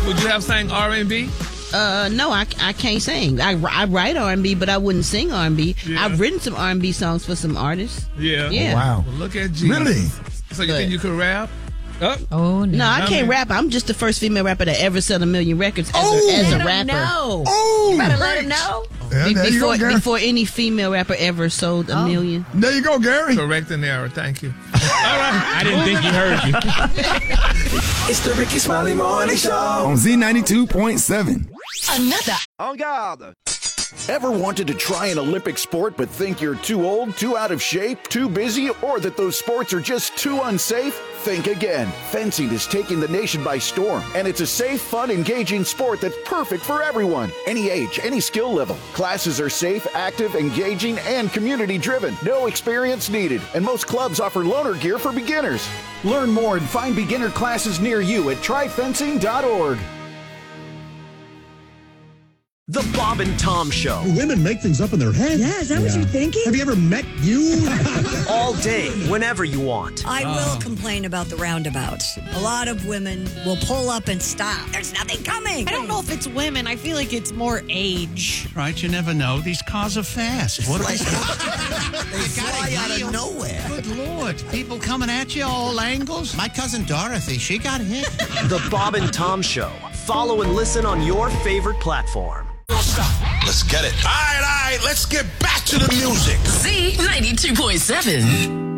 Would you have sang R&B? No, I can't sing. I write R&B, but I wouldn't sing R&B. Yeah. I've written some R&B songs for some artists. Yeah. Yeah. Oh, wow. Well, look at Jesus. Really? So you think you could rap? Oh, no. No, I can't rap. I'm just the first female rapper to ever sell 1 million records as a rapper. No. Oh, You better let him know. Yeah, there you go, Gary. Before any female rapper ever sold 1 million. There you go, Gary. Correct and error. Thank you. All right. I didn't think he heard you. It's the Ricky Smiley Morning Show on Z92.7. Another. En garde. Ever wanted to try an Olympic sport but think you're too old, too out of shape, too busy, or that those sports are just too unsafe? Think again. Fencing is taking the nation by storm, and it's a safe, fun, engaging sport that's perfect for everyone. Any age, any skill level. Classes are safe, active, engaging, and community-driven. No experience needed, and most clubs offer loaner gear for beginners. Learn more and find beginner classes near you at tryfencing.org. The Bob and Tom Show. Women make things up in their head. Yeah, is that what you're thinking? Have you ever met you? All day, whenever you want. I will complain about the roundabouts. A lot of women will pull up and stop. There's nothing coming. I don't know if it's women. I feel like it's more age. Right, you never know. These cars are fast. What They fly out of nowhere. Good Lord. People coming at you all angles. My cousin Dorothy, she got hit. The Bob and Tom Show. Follow and listen on your favorite platform. Let's get it. All right. Let's get back to the music. Z92.7.